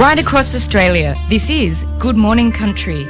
Right across Australia, this is Good Morning Country.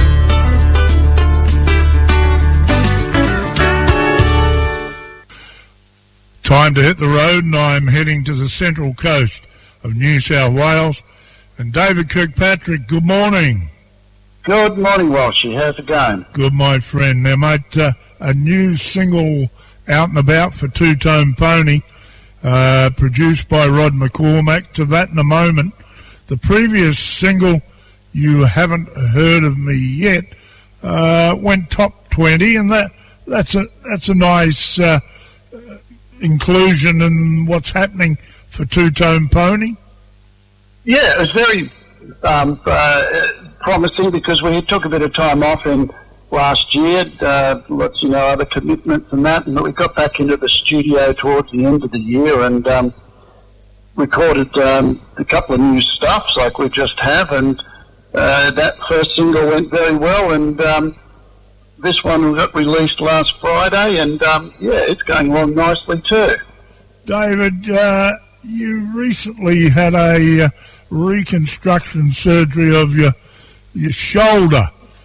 Time to hit the road, and I'm heading to the central coast of New South Wales. And David Kirkpatrick, good morning. Good morning, Walshy. How's it going? Good, my friend. Now, mate, a new single out and about for Two Tone Pony, produced by Rod McCormack. To that in a moment. The previous single, You Haven't Heard of Me Yet, went top 20, and that's a nice inclusion in what's happening for Two Tone Pony. Yeah, it was very promising because we took a bit of time off in last year, lots, other commitments and that, and we got back into the studio towards the end of the year and recorded a couple of new stuffs like we just have, and that first single went very well, and this one got released last Friday, and it's going along nicely too. David, you recently had a reconstruction surgery of your shoulder.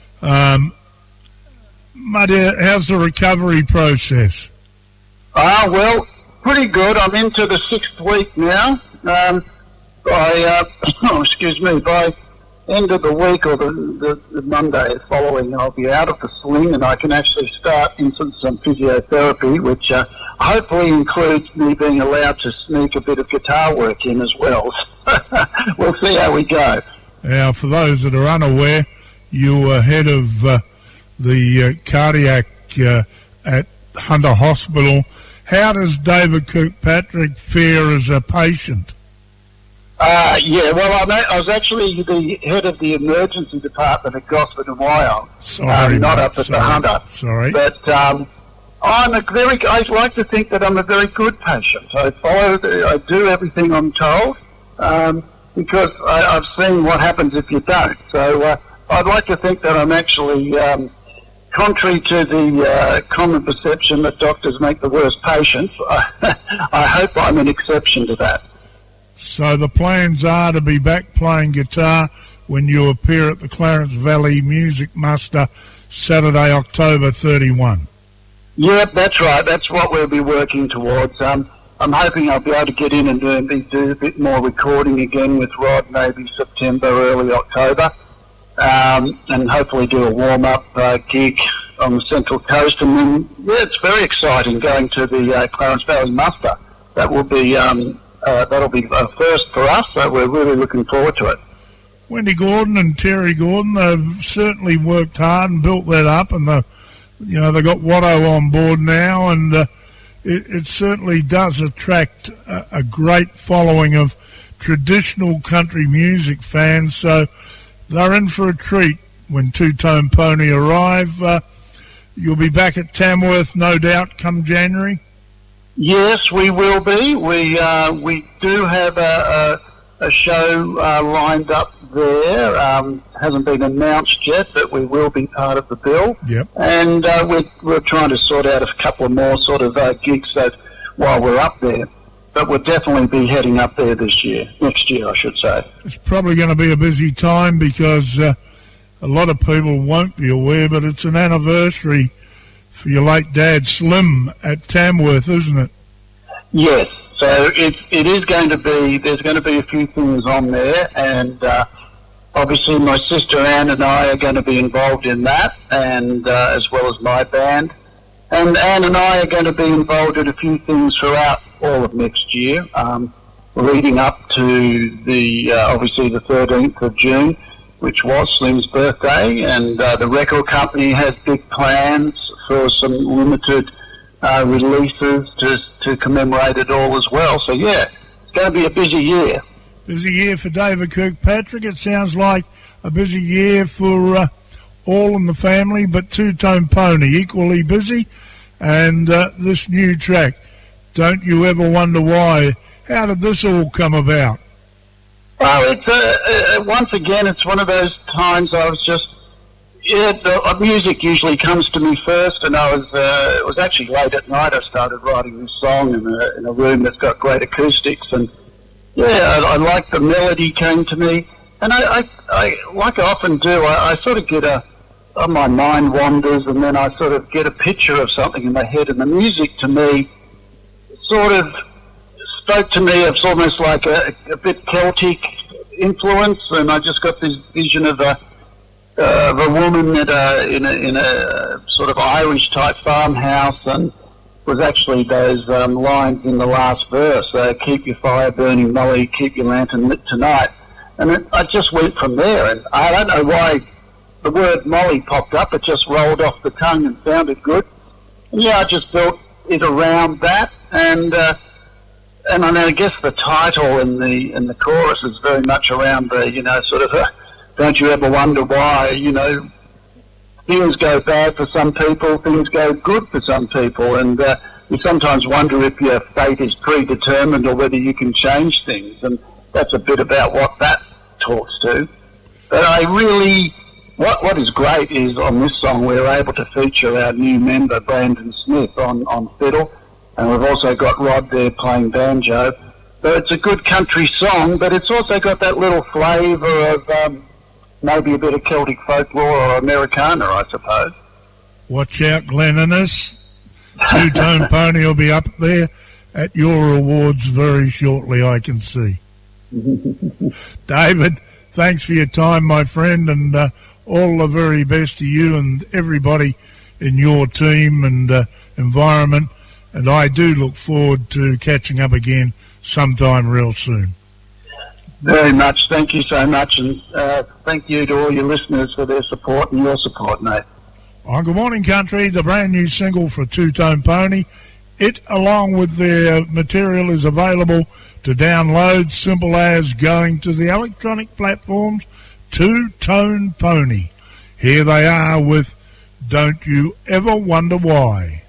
Mate, how's the recovery process? Well, pretty good. I'm into the 6th week now. By end of the week or the Monday following, I'll be out of the sling and I can actually start into some physiotherapy, which hopefully includes me being allowed to sneak a bit of guitar work in as well. We'll see how we go. Now, for those that are unaware, you were head of the cardiac at Hunter Hospital. How does David Kirkpatrick fare as a patient? I was actually the head of the emergency department at Gosford and Wyong. Sorry, not up at the Hunter. Sorry. But I like to think that I'm a very good patient. I do everything I'm told, because I've seen what happens if you don't. So I'd like to think that I'm actually, contrary to the common perception that doctors make the worst patients, I hope I'm an exception to that. So the plans are to be back playing guitar when you appear at the Clarence Valley Music Muster Saturday, October 31. Yep, that's right. That's what we'll be working towards. I'm hoping I'll be able to get in and do a bit more recording again with Rod, maybe September, early October, and hopefully do a warm-up gig on the Central Coast. And then, it's very exciting going to the Clarence Valley Muster. That will be... that'll be a first for us, so we're really looking forward to it. Wendy Gordon and Terry Gordon, they've certainly worked hard and built that up, and they got Watto on board now, and it certainly does attract a great following of traditional country music fans, so they're in for a treat when Two Tone Pony arrive. You'll be back at Tamworth, no doubt, come January? Yes, we will be. We do have a show lined up there. Hasn't been announced yet, but we will be part of the bill. Yep. And we're trying to sort out a couple of more sort of gigs while we're up there. But we'll definitely be heading up there next year, I should say. It's probably going to be a busy time because a lot of people won't be aware, but it's an anniversary for your late dad, Slim, at Tamworth, isn't it? Yes. So it is going to be, there's going to be a few things on there, and obviously my sister Anne and I are going to be involved in that, and as well as my band. And Anne and I are going to be involved in a few things throughout all of next year, leading up to obviously the 13th of June, which was Slim's birthday, and the record company has big plans for some limited releases to commemorate it all as well. So it's going to be a busy year. Busy year for David Kirkpatrick. It sounds like a busy year for all in the family, but Two Tone Pony equally busy. And this new track, Don't You Ever Wonder Why. How did this all come about? Well, it's once again, it's one of those times I was just the music usually comes to me first, and it was actually late at night I started writing this song in a room that's got great acoustics, and I liked the melody came to me, And I like I often do, I sort of get my mind wanders, and then I sort of get a picture of something in my head, and the music to me sort of spoke to me. It's almost like a bit Celtic influence, and I just got this vision of a woman in a sort of Irish type farmhouse, and was actually those lines in the last verse, keep your fire burning, Molly, keep your lantern lit tonight. And I just went from there, and I don't know why the word Molly popped up. It just rolled off the tongue and sounded good. And yeah, I just built it around that, and I guess the title and the chorus is very much around the, sort of don't you ever wonder why, things go bad for some people, things go good for some people, and you sometimes wonder if your fate is predetermined or whether you can change things, and that's a bit about what that talks to. But I really, what is great is on this song we're able to feature our new member Brandon Smith on fiddle, and we've also got Rod there playing banjo. So it's a good country song, but it's also got that little flavour of maybe a bit of Celtic folklore or Americana, I suppose. Watch out, Glenn Innes. Two Tone Pony will be up there at your awards very shortly, I can see. David, thanks for your time, my friend, and all the very best to you and everybody in your team and environment. And I do look forward to catching up again sometime real soon. Very much. Thank you so much, and thank you to all your listeners for their support and your support, mate. On Good Morning Country, the brand new single for Two Tone Pony. It, along with their material, is available to download, simple as going to the electronic platforms, Two Tone Pony. Here they are with Don't You Ever Wonder Why.